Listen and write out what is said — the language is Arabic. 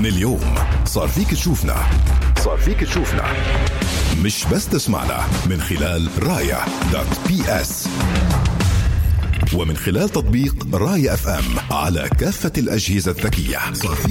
من اليوم صار فيك تشوفنا، مش بس تسمعنا من خلال رايا.PS ومن خلال تطبيق رايا FM على كافة الأجهزة الذكية. صار فيك